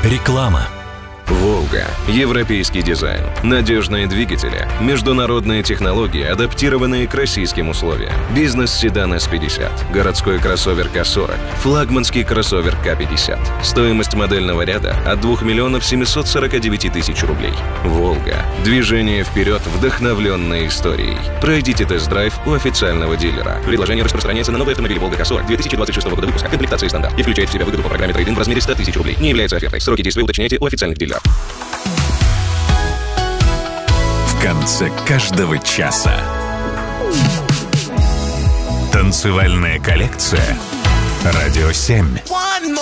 Реклама. «Волга». Европейский дизайн, надежные двигатели, международные технологии, адаптированные к российским условиям. Бизнес-седан S50, городской кроссовер К40, флагманский кроссовер К50. Стоимость модельного ряда от 2 миллионов 749 тысяч рублей. «Волга». Движение вперед, вдохновленное историей. Пройдите тест-драйв у официального дилера. Предложение распространяется на новый автомобиль «Волга К40» 2026 года выпуска, комплектации стандарт, и включает в себя выгоду по программе трейд-ин в размере 100 тысяч рублей. Не является офертой. Сроки действия уточняйте у официальных дилеров. В конце каждого часа танцевальная коллекция «Радио 7».